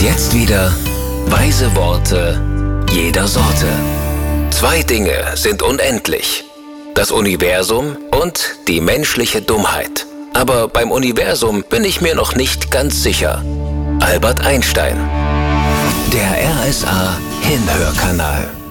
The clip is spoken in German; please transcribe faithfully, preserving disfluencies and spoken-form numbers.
jetzt wieder weise Worte jeder Sorte. Zwei Dinge sind unendlich: das Universum und die menschliche Dummheit. Aber beim Universum bin ich mir noch nicht ganz sicher. Albert Einstein. Der R S A Hinhörkanal.